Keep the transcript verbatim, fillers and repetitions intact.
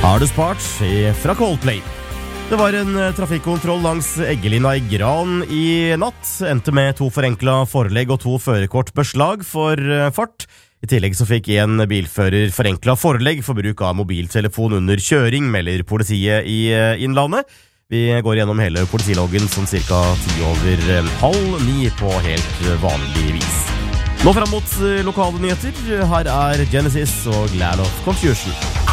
Har du spart fra Coldplay. Det var en trafikkontroll langs Eggelina i Gran i natt. Endte med to forenkla forelegg og to førerkort beslag for fart. I tillegg så fikk en bilfører forenkla forelegg for bruk av mobiltelefon under kjøring, melder politiet i Innlandet. Vi går gjennom hele politiloggen som cirka ti over halv ni på helt vanlig vis. Nå frem mot lokale nyheter. Her er Genesis og Land of Confusion.